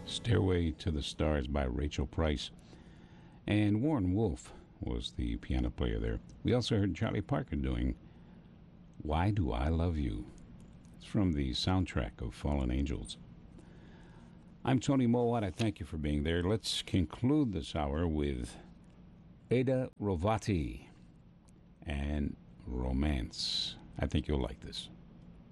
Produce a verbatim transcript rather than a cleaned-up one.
Stairway to the Stars by Rachel Price. And Warren Wolf was the piano player there. We also heard Charlie Parker doing Why Do I Love You? It's from the soundtrack of Fallen Angels. I'm Tony Mowat. I thank you for being there. Let's conclude this hour with Ada Rovati and Romance. I think you'll like this.